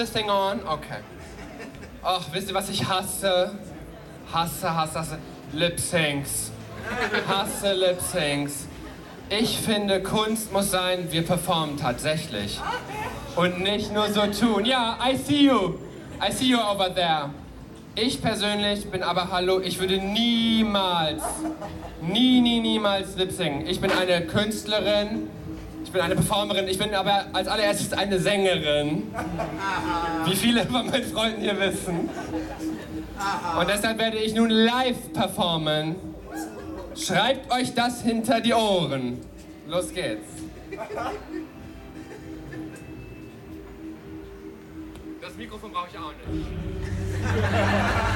this thing on? Okay. Ach, wisst ihr, was ich hasse? Hasse. Lip-Syncs. Hasse Lip-Syncs. Ich finde, Kunst muss sein, wir performen tatsächlich. Und nicht nur so tun. Ja, I see you. I see you over there. Ich persönlich bin aber, hallo, ich würde niemals Lip-Singen. Ich bin eine Künstlerin, ich bin eine Performerin, ich bin aber als allererstes eine Sängerin. Wie viele von meinen Freunden hier wissen. Und deshalb werde ich nun live performen. Schreibt euch das hinter die Ohren. Los geht's. Das Mikrofon brauche ich auch nicht.